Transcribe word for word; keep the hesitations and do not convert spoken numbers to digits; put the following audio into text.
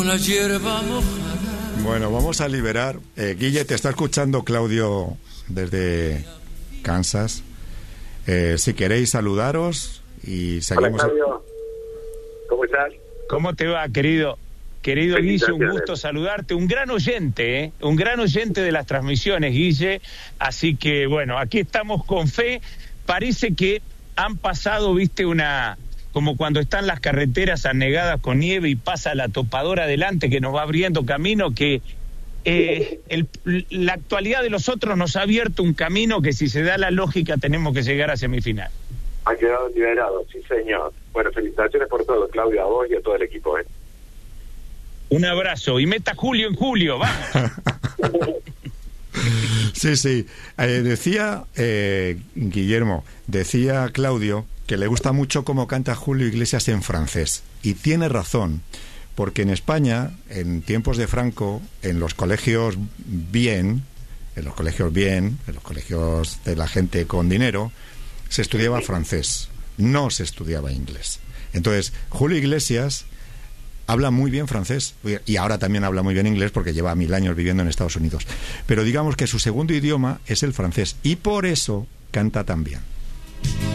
Una hierba mojada. Bueno, vamos a liberar. Eh, Guille, te está escuchando Claudio desde Kansas. Eh, si queréis saludaros y seguimos. Hola, Claudio. ¿Cómo estás? ¿Cómo te va, querido? Querido Guille, un gusto saludarte. Un gran oyente, ¿eh? Un gran oyente de las transmisiones, Guille. Así que, bueno, aquí estamos con fe. Parece que han pasado, viste, una... como cuando están las carreteras anegadas con nieve y pasa la topadora adelante que nos va abriendo camino, que eh, el, la actualidad de los otros nos ha abierto un camino que si se da la lógica tenemos que llegar a semifinal. Ha quedado liberado, sí señor. Bueno, felicitaciones por todo, Claudio, a vos y a todo el equipo, ¿eh? Un abrazo, y meta Julio en julio, vamos. Sí, sí. Eh, decía eh, Guillermo, decía Claudio que le gusta mucho cómo canta Julio Iglesias en francés. Y tiene razón, porque en España, en tiempos de Franco, en los colegios bien, en los colegios bien, en los colegios de la gente con dinero, se estudiaba francés, no se estudiaba inglés. Entonces, Julio Iglesias habla muy bien francés, y ahora también habla muy bien inglés porque lleva mil años viviendo en Estados Unidos. Pero digamos que su segundo idioma es el francés, y por eso canta tan bien.